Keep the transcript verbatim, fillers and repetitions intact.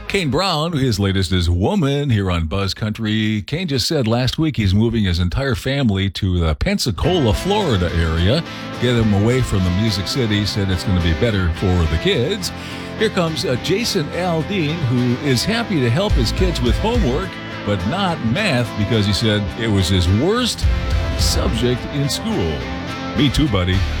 Kane Brown, his latest is Woman here on Buzz Country. Kane just said last week he's moving his entire family to the Pensacola, Florida area. Get him away from the Music City. Said it's going to be better for the kids. Here comes uh, Jason Aldean, who is happy to help his kids with homework, but not math because he said it was his worst subject in school. Me too, buddy.